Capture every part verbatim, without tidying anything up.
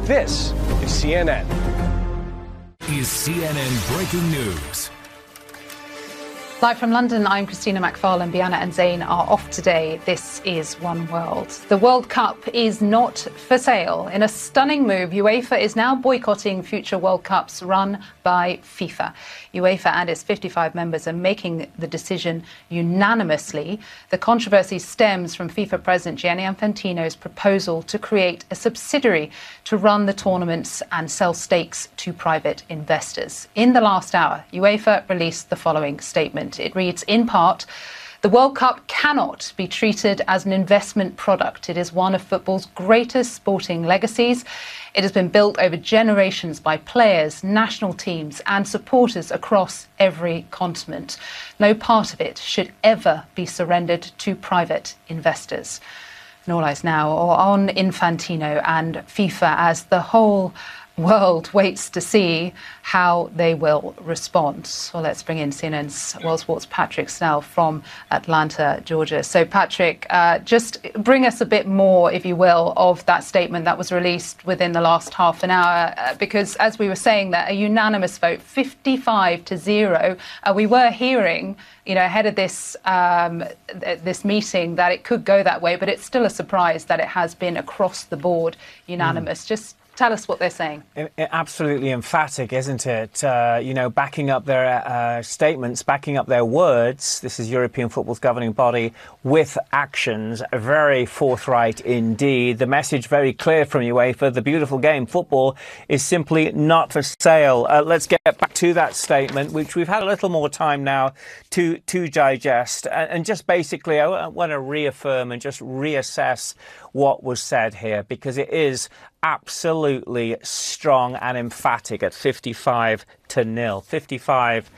This is C N N. Is C N N breaking news. Live from London, I'm Christina McFarlane. Bianna and Zain are off today. This is One World. The World Cup is not for sale. In a stunning move, UEFA is now boycotting future World Cups run by FIFA. UEFA and its fifty-five members are making the decision unanimously. The controversy stems from FIFA President Gianni Infantino's proposal to create a subsidiary to run the tournaments and sell stakes to private investors. In the last hour, UEFA released the following statement. It reads, in part, the World Cup cannot be treated as an investment product. It is one of football's greatest sporting legacies. It has been built over generations by players, national teams and supporters across every continent. No part of it should ever be surrendered to private investors. And all eyes now are on Infantino and FIFA as the whole world waits to see how they will respond. So let's bring in C N N's World Sports' Patrick Snell from Atlanta, Georgia. So Patrick, uh, just bring us a bit more, if you will, of that statement that was released within the last half an hour, uh, because as we were saying, that a unanimous vote, fifty-five to zero, uh, we were hearing, you know, ahead of this um, th- this meeting that it could go that way, but it's still a surprise that it has been across the board unanimous. Mm. Just tell us what they're saying. Absolutely emphatic, isn't it? Uh, you know, backing up their uh, statements, backing up their words. This is European football's governing body with actions. Very forthright indeed. The message very clear from UEFA. The beautiful game, football, is simply not for sale. Uh, let's get back to that statement, which we've had a little more time now to, to digest. And, and just basically, I want to reaffirm and just reassess what was said here, because it is absolutely strong and emphatic at fifty-five to nil. fifty-five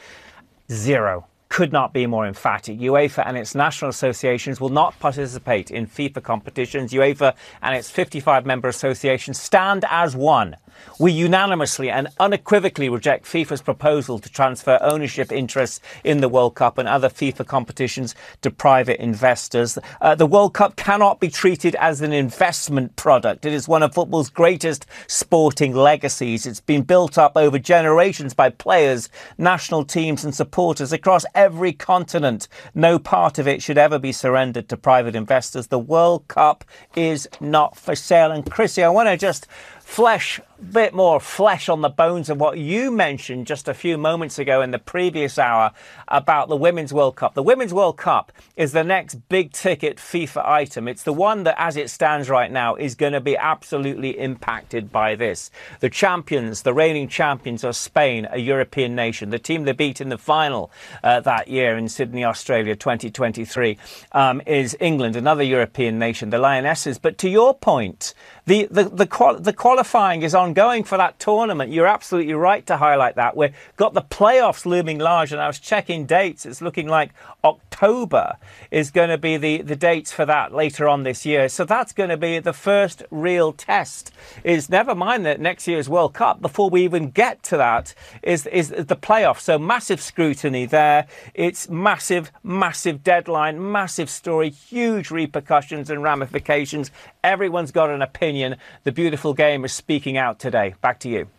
zero. Could not be more emphatic. UEFA and its national associations will not participate in FIFA competitions. UEFA and its fifty-five member associations stand as one. We unanimously and unequivocally reject FIFA's proposal to transfer ownership interests in the World Cup and other FIFA competitions to private investors. Uh, the World Cup cannot be treated as an investment product. It is one of football's greatest sporting legacies. It's been built up over generations by players, national teams and supporters across every continent. No part of it should ever be surrendered to private investors. The World Cup is not for sale. And Chrissy, I want to just flesh, a bit more flesh on the bones of what you mentioned just a few moments ago in the previous hour about the Women's World Cup. The Women's World Cup is the next big ticket FIFA item. It's the one that, as it stands right now, is going to be absolutely impacted by this. The champions, the reigning champions are Spain, a European nation. The team they beat in the final uh, that year in Sydney, Australia, twenty twenty-three, um, is England, another European nation, the Lionesses. But to your point, the the the, quali- the qualifying is ongoing for that tournament. You're absolutely right to highlight that. We've got the playoffs looming large, and I was checking dates. It's looking like October is going to be the, the dates for that later on this year. So that's going to be the first real test. Is never mind that next year's World Cup, before we even get to that, is, is the playoffs. So massive scrutiny there. It's massive, massive deadline, massive story, huge repercussions and ramifications. Everyone's got an opinion. The beautiful game is speaking out today. Back to you.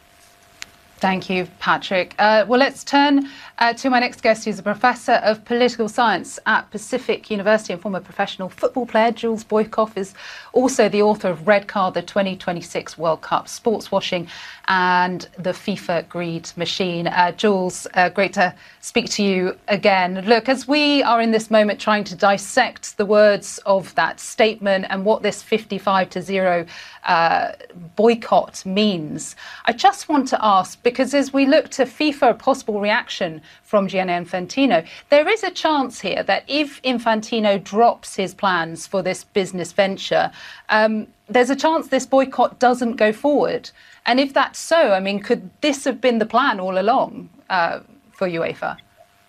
Thank you, Patrick. Uh, well, let's turn uh, to my next guest, who's a professor of political science at Pacific University and former professional football player. Jules Boykoff is also the author of Red Card, the twenty twenty-six World Cup, Sports Washing and the FIFA Greed Machine. Uh, Jules, uh, great to speak to you again. Look, as we are in this moment trying to dissect the words of that statement and what this fifty-five to zero uh, boycott means, I just want to ask, because as we look to FIFA, a possible reaction from Gianni Infantino, there is a chance here that if Infantino drops his plans for this business venture, um, there's a chance this boycott doesn't go forward. And if that's so, I mean, could this have been the plan all along uh, for UEFA?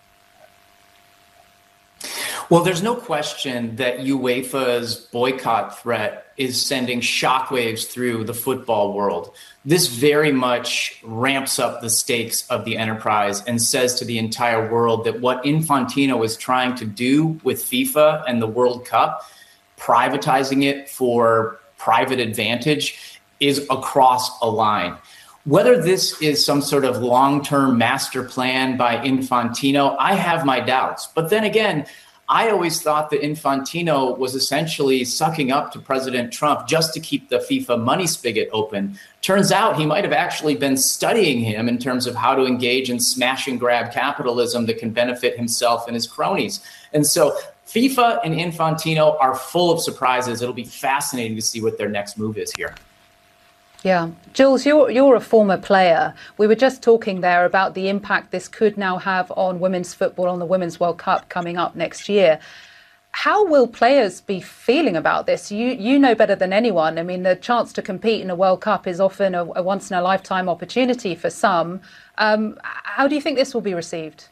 Well, there's no question that UEFA's boycott threat is sending shockwaves through the football world. This very much ramps up the stakes of the enterprise and says to the entire world that what Infantino is trying to do with FIFA and the World Cup, privatizing it for private advantage, is across a line. Whether this is some sort of long-term master plan by Infantino, I have my doubts. But then again, I always thought that Infantino was essentially sucking up to President Trump just to keep the FIFA money spigot open. Turns out he might have actually been studying him in terms of how to engage in smash and grab capitalism that can benefit himself and his cronies. And so FIFA and Infantino are full of surprises. It'll be fascinating to see what their next move is here. Yeah. Jules, you're, you're a former player. We were just talking there about the impact this could now have on women's football, on the Women's World Cup coming up next year. How will players be feeling about this? You you know better than anyone. I mean, the chance to compete in a World Cup is often a, a once-in-a-lifetime opportunity for some. Um, how do you think this will be received?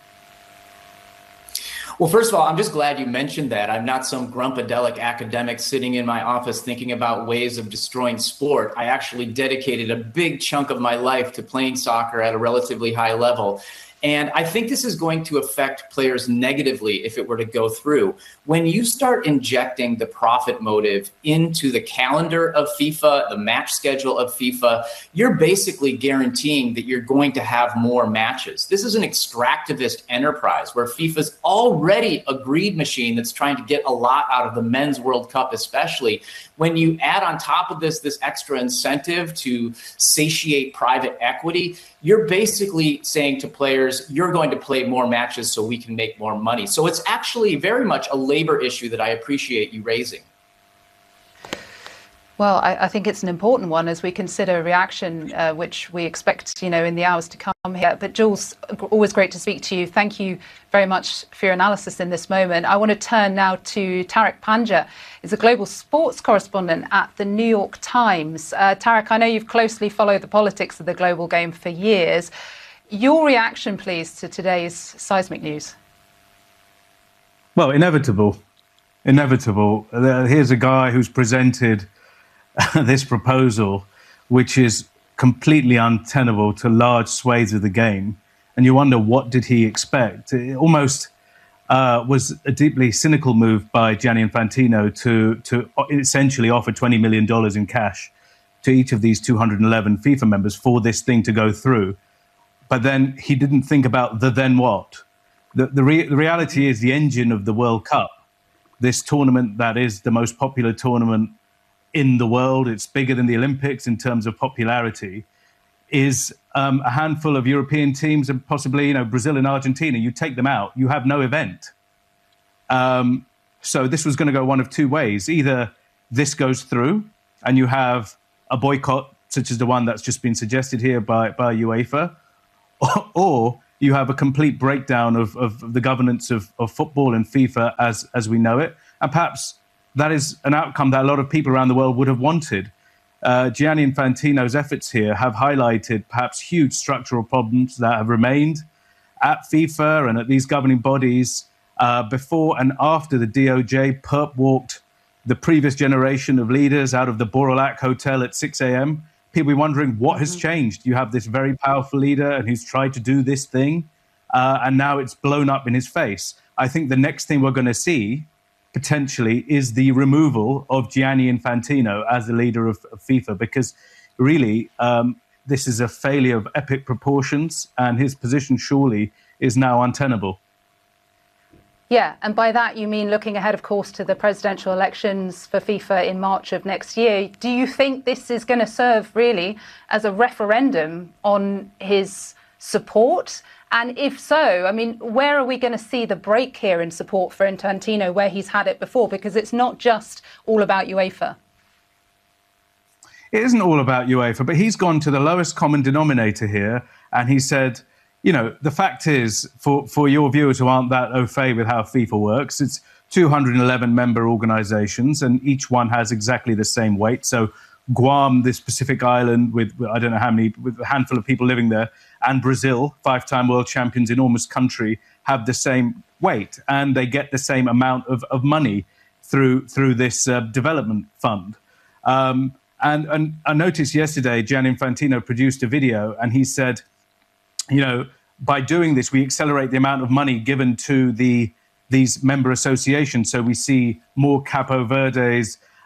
Well, first of all, I'm just glad you mentioned that. I'm not some grumpadelic academic sitting in my office thinking about ways of destroying sport. I actually dedicated a big chunk of my life to playing soccer at a relatively high level. And I think this is going to affect players negatively if it were to go through. When you start injecting the profit motive into the calendar of FIFA, the match schedule of FIFA, you're basically guaranteeing that you're going to have more matches. This is an extractivist enterprise where FIFA's already a greed machine that's trying to get a lot out of the Men's World Cup, especially. When you add on top of this, this extra incentive to satiate private equity, you're basically saying to players, you're going to play more matches so we can make more money. So it's actually very much a labor issue that I appreciate you raising. Well, I, I think it's an important one as we consider a reaction, uh, which we expect, you know, in the hours to come here. But Jules, always great to speak to you. Thank you very much for your analysis in this moment. I want to turn now to Tariq Panja. He's a global sports correspondent at the New York Times. Uh, Tariq, I know you've closely followed the politics of the global game for years. Your reaction, please, to today's seismic news. Well, inevitable. Inevitable. Here's a guy who's presented this proposal, which is completely untenable to large swathes of the game. And you wonder, what did he expect? It almost uh, was a deeply cynical move by Gianni Infantino to, to essentially offer twenty million dollars in cash to each of these two hundred eleven FIFA members for this thing to go through. But then he didn't think about the then what. The, the, re the reality is the engine of the World Cup, this tournament that is the most popular tournament in the world, it's bigger than the Olympics in terms of popularity, is um, a handful of European teams and possibly, you know, Brazil and Argentina. You take them out, you have no event. Um, so this was going to go one of two ways. Either this goes through and you have a boycott, such as the one that's just been suggested here by, by UEFA, or, or you have a complete breakdown of, of the governance of, of football and FIFA as, as we know it. And perhaps that is an outcome that a lot of people around the world would have wanted. Uh, Gianni Infantino's efforts here have highlighted perhaps huge structural problems that have remained at FIFA and at these governing bodies uh, before and after the D O J perp walked the previous generation of leaders out of the Borolac Hotel at six A M People be wondering, what has changed? You have this very powerful leader and he's tried to do this thing, uh, and now it's blown up in his face. I think the next thing we're going to see potentially is the removal of Gianni Infantino as the leader of, of FIFA, because really um, this is a failure of epic proportions and his position surely is now untenable. Yeah, and by that you mean looking ahead, of course, to the presidential elections for FIFA in March of next year. Do you think this is going to serve really as a referendum on his support? And if so, I mean, where are we going to see the break here in support for Infantino where he's had it before? Because it's not just all about UEFA. It isn't all about UEFA, but he's gone to the lowest common denominator here. And he said, you know, the fact is, for, for your viewers who aren't that au fait with how FIFA works, it's two hundred eleven member organizations and each one has exactly the same weight. So Guam, this Pacific island with, I don't know how many, with a handful of people living there, and Brazil, five-time world champions, enormous country, have the same weight and they get the same amount of, of money through through this uh, development fund. Um, and, and I noticed yesterday, Gianni Infantino produced a video and he said, you know, by doing this, we accelerate the amount of money given to the these member associations. So we see more Capo Verdes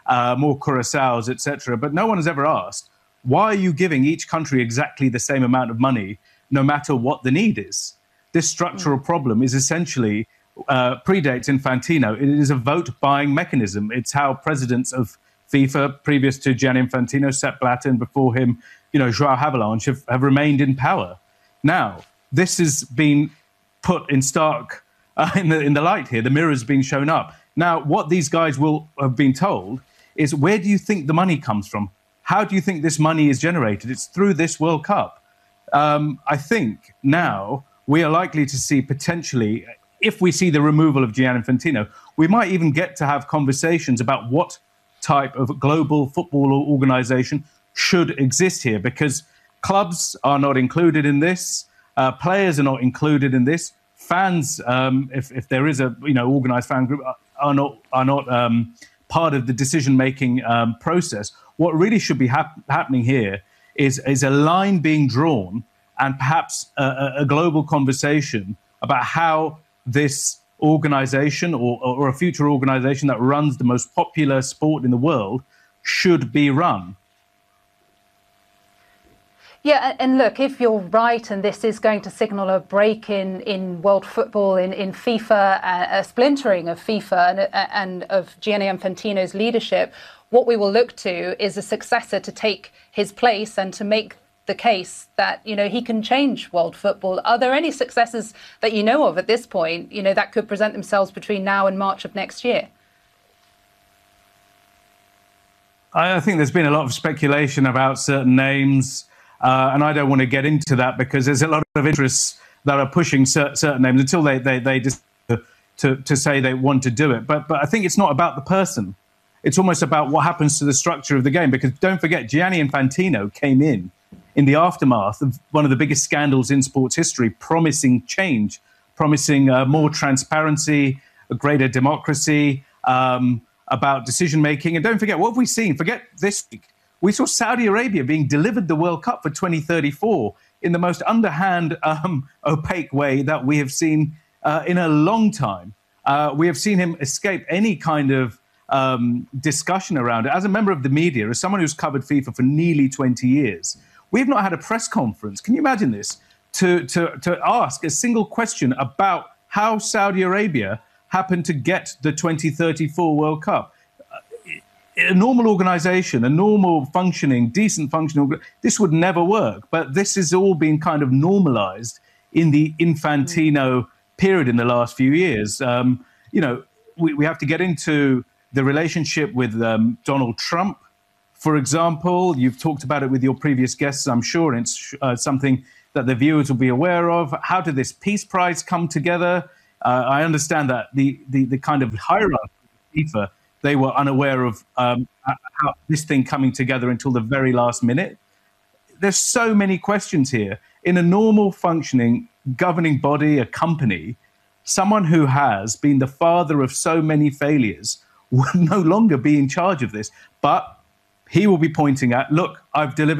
uh, more curacao, et cetera. But no one has ever asked, why are you giving each country exactly the same amount of money, no matter what the need is? This structural mm. problem is essentially uh, predates Infantino. It is a vote-buying mechanism. It's how presidents of FIFA, previous to Gianni Infantino, Sepp Blatter, and before him, you know, João Havelange, have, have remained in power. Now, this has been put in stark uh, in the in the light here. The mirror's been shown up. Now, what these guys will have been told is, where do you think the money comes from? How do you think this money is generated? It's through this World Cup. Um, I think now we are likely to see potentially, if we see the removal of Gianni Infantino, we might even get to have conversations about what type of global football organization should exist here, because clubs are not included in this, uh, players are not included in this, fans, um, if, if there is a you know organized fan group, are not are not um, part of the decision-making um, process. What really should be hap- happening here is is a line being drawn, and perhaps a, a global conversation about how this organization or, or a future organization that runs the most popular sport in the world should be run. Yeah, and look, if you're right, and this is going to signal a break in, in world football, in, in FIFA, a, a splintering of FIFA and, and of Gianni Infantino's leadership, what we will look to is a successor to take his place and to make the case that, you know, he can change world football. Are there any successors that you know of at this point, you know, that could present themselves between now and March of next year? I think there's been a lot of speculation about certain names, uh, and I don't want to get into that because there's a lot of interests that are pushing cer- certain names until they they they just to to say they want to do it. But but I think it's not about the person. It's almost about what happens to the structure of the game, because don't forget, Gianni Infantino came in in the aftermath of one of the biggest scandals in sports history, promising change, promising uh, more transparency, a greater democracy, um, about decision-making. And don't forget, what have we seen? Forget this week. We saw Saudi Arabia being delivered the World Cup for twenty thirty-four in the most underhand, um, opaque way that we have seen uh, in a long time. Uh, we have seen him escape any kind of um, discussion around it. As a member of the media, as someone who's covered FIFA for nearly twenty years, we've not had a press conference. Can you imagine this? To, to, to ask a single question about how Saudi Arabia happened to get the twenty thirty-four World Cup. A normal organization, a normal functioning, decent functioning, this would never work. But this has all been kind of normalized in the Infantino period in the last few years. Um, you know, we, we have to get into the relationship with um, Donald Trump. For example, you've talked about it with your previous guests, I'm sure, and it's uh, something that the viewers will be aware of. How did this Peace Prize come together? Uh, I understand that the, the, the kind of hierarchy of FIFA, they were unaware of um, how this thing coming together until the very last minute. There's so many questions here. In a normal functioning governing body, a company, someone who has been the father of so many failures would no longer be in charge of this. But he will be pointing at, look, I've delivered